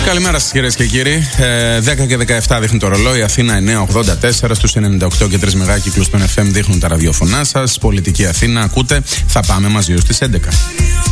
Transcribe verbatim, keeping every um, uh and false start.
Καλημέρα σας κυρίες και κύριοι. Ε, δέκα και δεκαεπτά δείχνει το ρολόι. Αθήνα εννιά ογδόντα τέσσερα. Στους ενενήντα οκτώ και τρία μεγάκυκλους των εφ εμ δείχνουν τα ραδιοφωνά σας. Πολιτική Αθήνα ακούτε. Θα πάμε μαζί ως τις έντεκα.